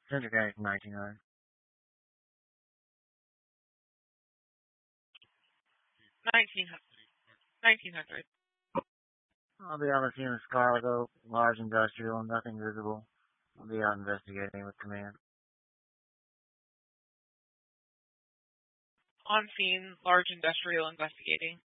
Syndicated in 1900. 1900. I'll be on the scene with cargo, large industrial, nothing visible. I'll be out investigating with command. On scene, large industrial investigating.